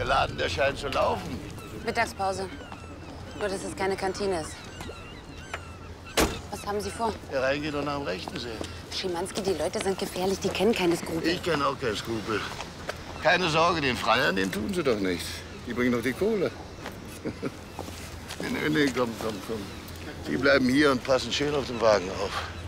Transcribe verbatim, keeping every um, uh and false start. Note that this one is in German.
Der Laden, der scheint zu laufen. Mittagspause. Nur, dass es keine Kantine ist. Was haben Sie vor? Hier reingehen und nach dem Rechten sehen. Schimanski, die Leute sind gefährlich, die kennen keine Skrupel. Ich kenne auch keine Skrupel. Keine Sorge, den Freiern, den tun sie doch nichts. Die bringen doch die Kohle. Nee, nee, nee, komm, komm, komm. Die bleiben hier und passen schön auf den Wagen auf.